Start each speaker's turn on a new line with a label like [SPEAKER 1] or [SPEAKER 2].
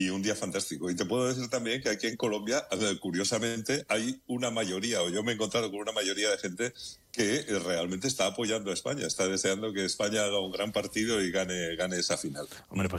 [SPEAKER 1] y un día fantástico. Y te puedo decir también que aquí en Colombia, curiosamente, hay una mayoría, o yo me he encontrado con una mayoría de gente que realmente está apoyando a España, está deseando que España haga un gran partido y gane esa final.
[SPEAKER 2] Hombre, pues